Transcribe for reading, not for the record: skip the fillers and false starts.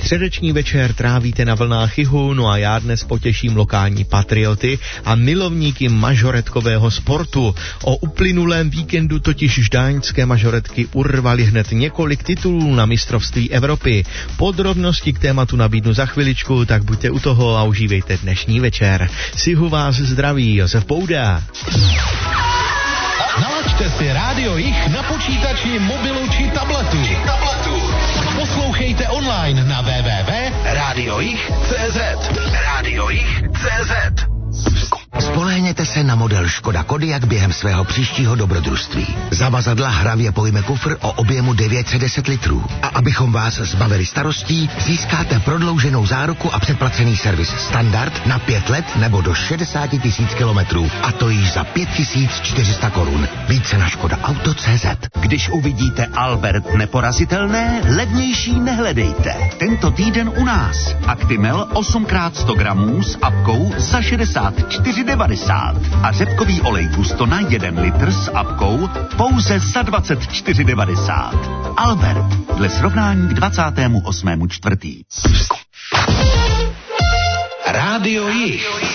Středeční večer trávíte na vlnách Jihu, no a já dnes potěším lokální patrioty a milovníky mažoretkového sportu. O uplynulém víkendu totiž ždáňské mažoretky urvaly hned několik titulů na mistrovství Evropy. Podrobnosti k tématu nabídnu za chviličku, tak buďte u toho a užívejte dnešní večer. Z Jihu vás zdraví Josef Pouda. Nalaďte si Rádio Jich na počítači, mobilu či tabletu. Poslouchejte online na www.radiojich.cz. Spolehněte se na model Škoda Kodiaq během svého příštího dobrodružství. Zavazadla hravě pojme kufr o objemu 910 litrů. A abychom vás zbavili starostí, získáte prodlouženou záruku a předplacený servis standard na 5 let nebo do 60 000 kilometrů. A to již za 5400 korun. Více na škodaauto.cz. Když uvidíte Albert neporazitelné, levnější nehledejte. Tento týden u nás. Actimel 8x100 gramů s apkou za 64,90 a řepkový olej Gusto na 1 litr s apkou pouze za 24,90. Albert, dle srovnání k 28.4. Rádio Jich.